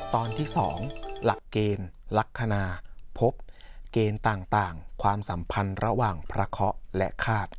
ตอนที่2หลักเกณฑ์ลัคนาภพเกณฑ์ต่างๆความสัมพันธ์ระหว่างพระเคราะห์และคาต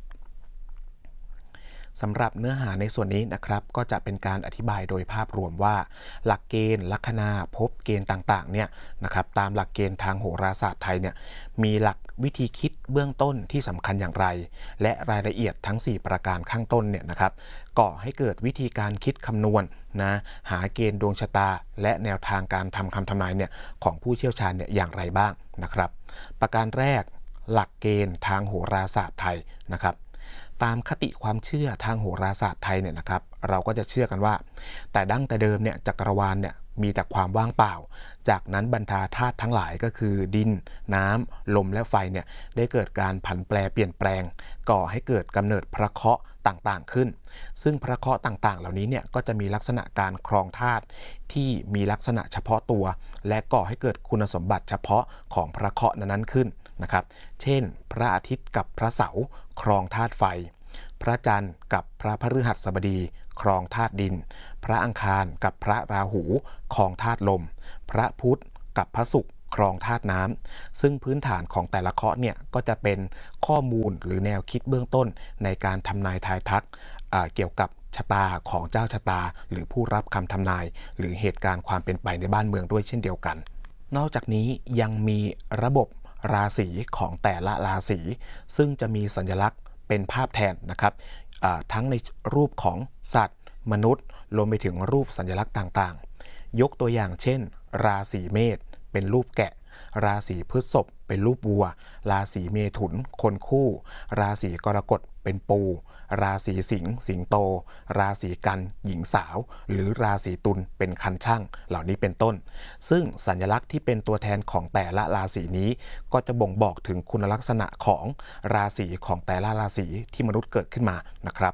สำหรับเนื้อหาในส่วนนี้นะครับก็จะเป็นการอธิบายโดยภาพรวมว่าหลักเกณฑ์ลัคนาภพเกณฑ์ต่างๆเนี่ยนะครับตามหลักเกณฑ์ทางโหราศาสตร์ไทยเนี่ยมีหลักวิธีคิดเบื้องต้นที่สำคัญอย่างไรและรายละเอียดทั้ง4ประการข้างต้นเนี่ยนะครับก่อให้เกิดวิธีการคิดคำนวณนะหาเกณฑ์ดวงชะตาและแนวทางการทำคำทำนายเนี่ยของผู้เชี่ยวชาญเนี่ยอย่างไรบ้างนะครับประการแรกหลักเกณฑ์ทางโหราศาสตร์ไทยนะครับตามคติความเชื่อทางโหราศาสตร์ไทยเนี่ยนะครับเราก็จะเชื่อกันว่าแต่ดั้งแต่เดิมเนี่ยจักรวาลเนี่ยมีแต่ความว่างเปล่าจากนั้นบรรดาธาตุทั้งหลายก็คือดินน้ำลมและไฟเนี่ยได้เกิดการผันแปรเปลี่ยนแปลงก่อให้เกิดกำเนิดพระเคราะห์ต่างๆขึ้นซึ่งพระเคราะห์ต่างๆเหล่านี้เนี่ยก็จะมีลักษณะการครองธาตุที่มีลักษณะเฉพาะตัวและก่อให้เกิดคุณสมบัติเฉพาะของพระเคราะห์นั้นขึ้นนะครับเช่นพระอาทิตย์กับพระเสาร์ครองธาตุไฟพระจันทร์กับพระพฤหัสบดีครองธาตุดินพระอังคารกับพระราหูครองธาตุลมพระพุธกับพระศุกร์ครองธาตุน้ำซึ่งพื้นฐานของแต่ละเคราะห์เนี่ยก็จะเป็นข้อมูลหรือแนวคิดเบื้องต้นในการทำนายทายทักเกี่ยวกับชะตาของเจ้าชะตาหรือผู้รับคำทำนายหรือเหตุการณ์ความเป็นไปในบ้านเมืองด้วยเช่นเดียวกันนอกจากนี้ยังมีระบบราศีของแต่ละราศีซึ่งจะมีสัญลักษณ์เป็นภาพแทนนะครับทั้งในรูปของสัตว์มนุษย์รวมไปถึงรูปสัญลักษณ์ต่างๆยกตัวอย่างเช่นราศีเมษเป็นรูปแกะราศีพฤษภเป็นรูปวัวราศีเมถุนคนคู่ราศีกรกฎเป็นปูราศีสิงห์สิงโตราศีกันหญิงสาวหรือราศีตุลเป็นคันช่างเหล่านี้เป็นต้นซึ่งสัญลักษณ์ที่เป็นตัวแทนของแต่ละราศีนี้ก็จะบ่งบอกถึงคุณลักษณะของราศีของแต่ละราศีที่มนุษย์เกิดขึ้นมานะครับ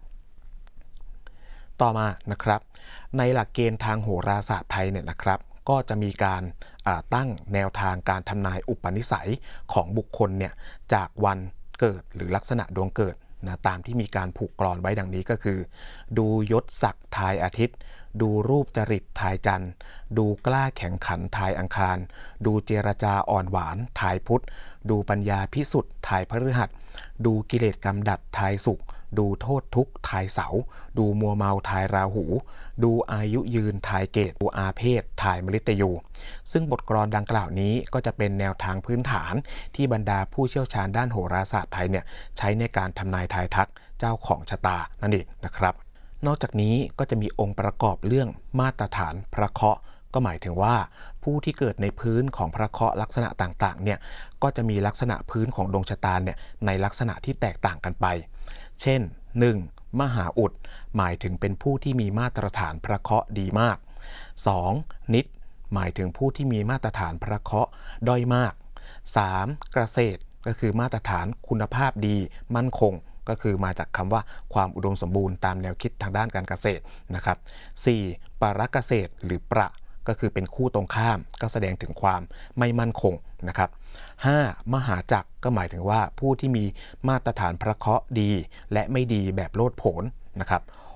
ต่อมานะครับในหลักเกณฑ์ทางโหราศาสตร์ไทยเนี่ยนะครับก็จะมีการตั้งแนวทางการทำนายอุปนิสัยของบุคคลเนี่ยจากวันเกิดหรือลักษณะดวงเกิดนะตามที่มีการผูกกลอนไว้ดังนี้ก็คือดูยศศักดิ์ทายอาทิตย์ดูรูปจริตทายจันทร์ดูกล้าแข่งขันทายอังคารดูเจรจาอ่อนหวานทายพุธดูปัญญาพิสุทธิ์ทายพฤหัสดูกิเลสกรรมดัดทายศุกร์ดูโทษทุกข์ทายเสาร์ดูมัวเมาทายราหูดูอายุยืนทายเกตดูอาเพศทายมฤตยูซึ่งบทกลอนดังกล่าวนี้ก็จะเป็นแนวทางพื้นฐานที่บรรดาผู้เชี่ยวชาญด้านโหราศาสตร์ไทยเนี่ยใช้ในการทำนายทายทักเจ้าของชะตานั่นเองนะครับนอกจากนี้ก็จะมีองค์ประกอบเรื่องมาตรฐานพระเคราะห์ก็หมายถึงว่าผู้ที่เกิดในพื้นของพระเคราะห์ลักษณะต่างๆเนี่ยก็จะมีลักษณะพื้นของดวงชะตาเนี่ยในลักษณะที่แตกต่างกันไปเช่น 1. มหาอุดหมายถึงเป็นผู้ที่มีมาตรฐานพระเคราะห์ดีมาก 2. นิดหมายถึงผู้ที่มีมาตรฐานพระเคราะห์ด้อยมาก 3. เกษตรก็คือมาตรฐานคุณภาพดีมั่นคงก็คือมาจากคำว่าความอุดมสมบูรณ์ตามแนวคิดทางด้านการเกษตรนะครับ 4. ปรเกษตรหรือประก็คือเป็นคู่ตรงข้ามก็แสดงถึงความไม่มั่นคงนะครับ 5. มหาจักรก็หมายถึงว่าผู้ที่มีมาตรฐานพระเคราะห์ดีและไม่ดีแบบโลดโผนนะครับ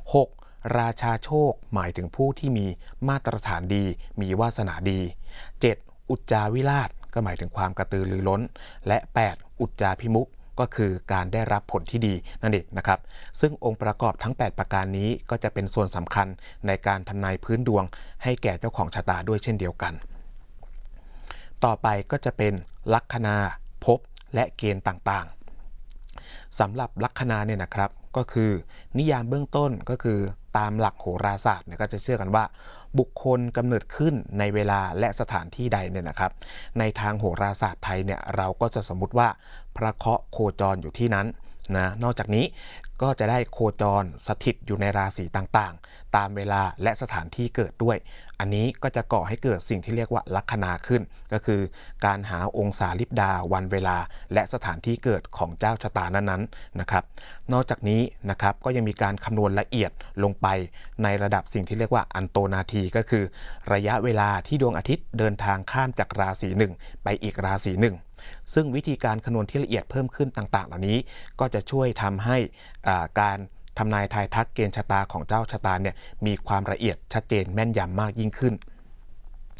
6. ราชาโชคหมายถึงผู้ที่มีมาตรฐานดีมีวาสนาดี 7. อุจจาวิราชก็หมายถึงความกระตือรือร้นและ 8. อุจจาพิมุขก็คือการได้รับผลที่ดีนั่นเองนะครับซึ่งองค์ประกอบทั้ง8ประการนี้ก็จะเป็นส่วนสำคัญในการทำนายพื้นดวงให้แก่เจ้าของชะตาด้วยเช่นเดียวกันต่อไปก็จะเป็นลัคนาภพและเกณฑ์ต่างๆสำหรับลัคนาเนี่ยนะครับก็คือนิยามเบื้องต้นก็คือตามหลักโหราศาสตร์เนี่ยก็จะเชื่อกันว่าบุคคลกำเนิดขึ้นในเวลาและสถานที่ใดเนี่ยนะครับในทางโหราศาสตร์ไทยเนี่ยเราก็จะสมมุติว่าพระเคราะห์โคจรอยู่ที่นั้นนะนอกจากนี้ก็จะได้โคจรสถิตอยู่ในราศีต่างๆตามเวลาและสถานที่เกิดด้วยอันนี้ก็จะก่อให้เกิดสิ่งที่เรียกว่าลัคนาขึ้นก็คือการหาองศาลิบดาวันเวลาและสถานที่เกิดของเจ้าชะตานั้นๆนะครับนอกจากนี้นะครับก็ยังมีการคำนวณละเอียดลงไปในระดับสิ่งที่เรียกว่าอันโตนาทีก็คือระยะเวลาที่ดวงอาทิตย์เดินทางข้ามจากราศีหนึ่งไปอีกราศีหนึ่งซึ่งวิธีการคำนวณที่ละเอียดเพิ่มขึ้นต่างๆเหล่านี้ก็จะช่วยทำให้การทำนายทายทักเกณฑ์ชะตาของเจ้าชะตาเนี่ยมีความละเอียดชัดเจนแม่นยำมากยิ่งขึ้น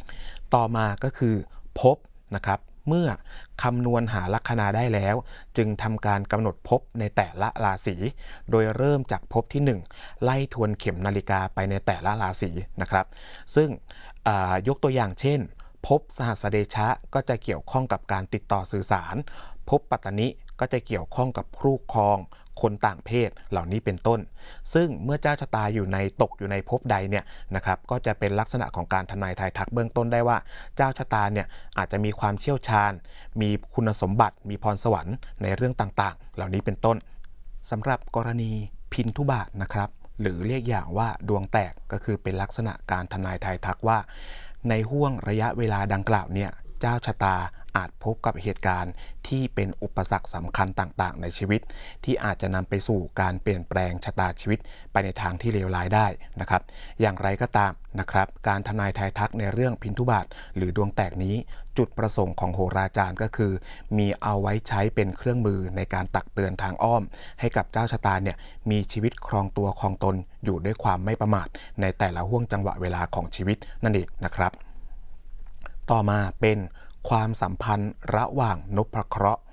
ต่อมาก็คือภพนะครับเมื่อคำนวณหาลัคนาได้แล้วจึงทำการกำหนดภพในแต่ละราศีโดยเริ่มจากภพที่1ไล่ทวนเข็มนาฬิกาไปในแต่ละราศีนะครับซึ่งยกตัวอย่างเช่นภพสหัสเดชะก็จะเกี่ยวข้องกับการติดต่อสื่อสารภพปัตตนิก็จะเกี่ยวข้องกับคู่ครองคนต่างเพศเหล่านี้เป็นต้นซึ่งเมื่อเจ้าชะตาตกอยู่ในภพใดเนี่ยนะครับก็จะเป็นลักษณะของการทำนายทายทักเบื้องต้นได้ว่าเจ้าชะตาเนี่ยอาจจะมีความเชี่ยวชาญมีคุณสมบัติมีพรสวรรค์ในเรื่องต่างๆเหล่านี้เป็นต้นสำหรับกรณีพินทุบาทนะครับหรือเรียกอย่างว่าดวงแตกก็คือเป็นลักษณะการทำนายทายทักว่าในห่วงระยะเวลาดังกล่าวเนี่ยเจ้าชะตาอาจพบกับเหตุการณ์ที่เป็นอุปสรรคสำคัญต่างๆในชีวิตที่อาจจะนำไปสู่การเปลี่ยนแปลงชะตาชีวิตไปในทางที่เลวร้ายได้นะครับอย่างไรก็ตามนะครับการทำนายทายทักในเรื่องพินทุบาทหรือดวงแตกนี้จุดประสงค์ของโหราจารย์ก็คือมีเอาไว้ใช้เป็นเครื่องมือในการตักเตือนทางอ้อมให้กับเจ้าชะตาเนี่ยมีชีวิตครองตัวครองตนอยู่ด้วยความไม่ประมาทในแต่ละห่วงจังหวะเวลาของชีวิตนั่นเองนะครับต่อมาเป็นความสัมพันธ์ระหว่างนพเคราะห์